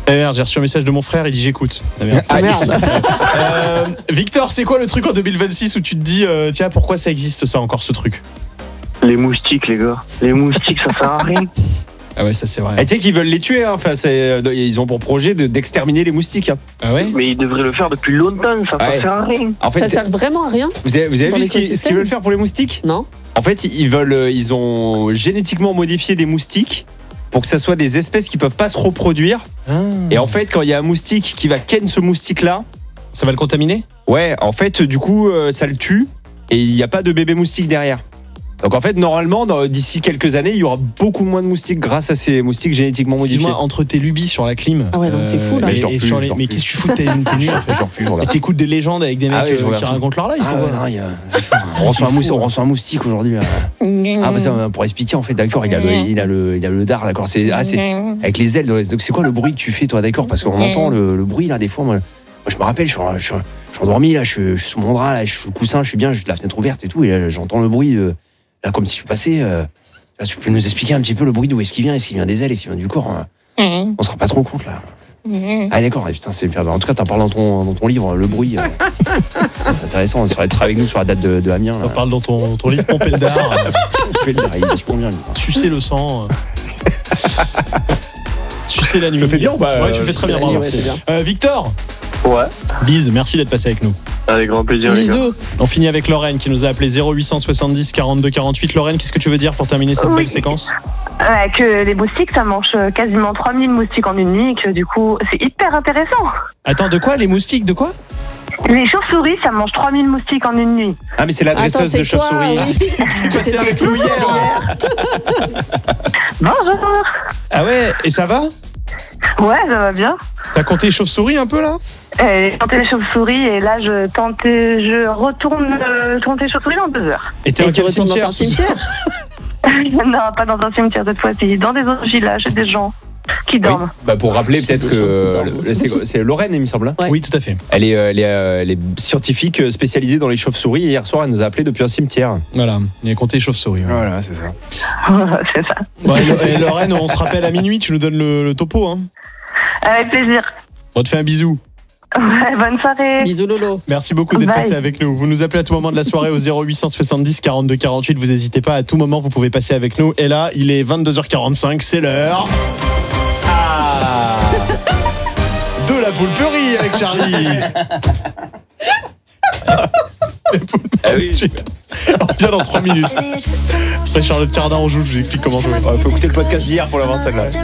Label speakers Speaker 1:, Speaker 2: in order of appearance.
Speaker 1: Merde, j'ai reçu un message de mon frère, il dit j'écoute.
Speaker 2: Ah merde.
Speaker 1: Victor, c'est quoi le truc en 2026 où tu te dis tiens, pourquoi ça existe ça encore ce truc?
Speaker 3: Les moustiques, les gars. Les moustiques, ça sert à rien.
Speaker 1: Ah ouais, ça c'est vrai.
Speaker 2: Et tu sais qu'ils veulent les tuer, hein. Enfin, ils ont pour projet d'exterminer les moustiques. Hein.
Speaker 1: Ah ouais?
Speaker 3: Mais ils devraient le faire depuis longtemps, ça sert à rien.
Speaker 2: En fait,
Speaker 4: Ça sert vraiment à rien.
Speaker 2: vous avez
Speaker 4: dans
Speaker 2: vu ce
Speaker 4: l'écosystème
Speaker 2: qu'ils veulent faire pour les moustiques?
Speaker 4: Non.
Speaker 2: En fait, ils ont génétiquement modifié des moustiques pour que ça soit des espèces qui peuvent pas se reproduire. Et en fait, quand il y a un moustique qui va ken ce moustique-là,
Speaker 1: Ça va le contaminer?
Speaker 2: ouais, en fait, du coup, ça le tue et il n'y a pas de bébé moustique derrière. Donc en fait, normalement, d'ici quelques années, il y aura beaucoup moins de moustiques grâce à ces moustiques génétiquement modifiés.
Speaker 1: Excuse-moi, entre tes lubies sur la clim.
Speaker 4: Ah ouais, non, c'est fou, là.
Speaker 2: Mais je dors plus, je dors
Speaker 1: mais
Speaker 2: plus.
Speaker 1: qu'est-ce que tu fous de tes nuits en fait?
Speaker 2: Genre plus,
Speaker 1: Et t'écoutes des légendes avec des mecs
Speaker 2: Ah ouais, je regarde
Speaker 1: qui
Speaker 2: tout.
Speaker 1: racontent leur life.
Speaker 2: Ah
Speaker 1: ou
Speaker 2: ouais,
Speaker 1: quoi?
Speaker 2: non, on reçoit un moustique aujourd'hui. Ah bah ça, pour expliquer en fait, d'accord, il a le dard, d'accord, c'est avec les ailes. Donc c'est quoi le bruit que tu fais toi, d'accord, parce qu'on entend le bruit là des fois. Moi je me rappelle, je suis endormi là, je suis sous mon drap là, je suis sous le coussin, je suis bien, j'ai la fenêtre ouverte et tout, et là, j'entends le bruit là comme si je passais. Là, tu peux nous expliquer un petit peu le bruit d'où est-ce qu'il vient? Est-ce qu'il vient des ailes? Est-ce qu'il vient du corps? On se rend pas trop compte là. Ah d'accord, putain, c'est en tout cas t'en parles dans ton livre, le bruit. C'est intéressant, tu seras avec nous sur la date de Amiens.
Speaker 1: On parle dans ton livre Pomper le dard,
Speaker 2: Il est vachement bien lui.
Speaker 1: sucer le sang, sucer la nuit.
Speaker 2: Je le fais bien ou pas?
Speaker 1: Ouais, tu fais très bien, bravo.
Speaker 4: Ouais, c'est bien.
Speaker 1: Victor,
Speaker 3: Ouais,
Speaker 1: bise, merci d'être passé avec nous.
Speaker 3: avec grand plaisir, les gars.
Speaker 4: Bisous.
Speaker 1: On finit avec Lorraine qui nous a appelé 0870 42 48. Lorraine, qu'est-ce que tu veux dire pour terminer cette
Speaker 5: Oui.
Speaker 1: belle séquence?
Speaker 5: Que les moustiques, ça mange quasiment 3000 moustiques en une nuit, et que du coup, c'est hyper intéressant.
Speaker 1: Attends, de quoi? Les moustiques, de quoi?
Speaker 5: Les chauves-souris, ça mange 3000 moustiques en une nuit.
Speaker 2: Ah mais c'est la
Speaker 4: Attends,
Speaker 2: dresseuse
Speaker 4: c'est
Speaker 2: de chauve-souris.
Speaker 4: quoi, oui.
Speaker 1: Tu passais avec nous hier.
Speaker 5: Bonjour.
Speaker 1: Ah ouais, et ça va?
Speaker 5: Ouais, ça va bien.
Speaker 1: T'as compté les chauves-souris un peu là?
Speaker 5: J'ai tenté les chauves-souris et là, je retourne tenter les chauves-souris dans 2 heures.
Speaker 1: Et t'es
Speaker 4: Et
Speaker 1: dans
Speaker 4: tu
Speaker 1: quel
Speaker 4: retournes dans
Speaker 1: cimetière?
Speaker 4: un cimetière.
Speaker 5: Non, pas dans un cimetière cette fois-ci, dans des autres villages, des gens qui
Speaker 2: Oui.
Speaker 5: dorment.
Speaker 2: Bah pour rappeler
Speaker 4: C'est
Speaker 2: peut-être
Speaker 4: des gens
Speaker 2: que
Speaker 4: qui dorment.
Speaker 2: c'est Lorraine, il me semble. Hein.
Speaker 4: Ouais.
Speaker 1: Oui, tout à fait.
Speaker 2: Elle est scientifique spécialisée dans les chauves-souris et hier soir elle nous a appelé depuis un cimetière.
Speaker 1: Voilà, il a compté les chauves-souris. Ouais.
Speaker 2: Voilà, c'est ça.
Speaker 5: C'est ça.
Speaker 1: Bon, et Lorraine, on se rappelle à minuit, tu nous donnes le topo. Hein.
Speaker 5: Avec plaisir.
Speaker 1: On te fait un bisou.
Speaker 5: Ouais, bonne soirée.
Speaker 4: Bisous Lolo.
Speaker 1: Merci beaucoup d'être
Speaker 5: Bye.
Speaker 1: passé avec nous. Vous nous appelez à tout moment de la soirée au 0870 42 48. Vous n'hésitez pas, à tout moment, vous pouvez passer avec nous. Et là, il est 22h45, c'est l'heure. Ah de la poulperie avec Charlie.
Speaker 2: Ah oui.
Speaker 1: Tout de suite. On revient dans 3 minutes. Après Charlotte Cardin, on joue, je vous explique comment jouer.
Speaker 2: Faut écouter le podcast d'hier pour l'avoir ça là.